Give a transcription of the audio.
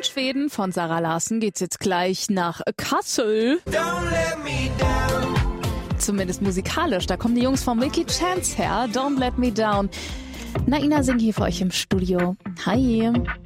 Schweden von Zara Larsson geht's jetzt gleich nach Kassel. Zumindest musikalisch. Da kommen die Jungs von Milky Chance her. Don't Let Me Down. Naina singt hier für euch im Studio. Hi.